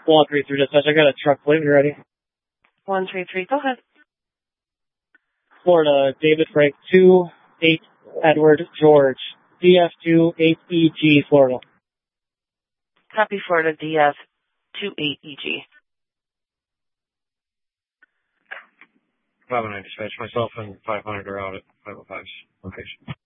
133 dispatch. I got a truck plate. You ready? 133, go ahead. Florida, David Frank 28 Edward George, DF2 8EG, Florida. Copy, Florida, DF 28EG. 509 dispatch. Myself and 500 are out at 505's location.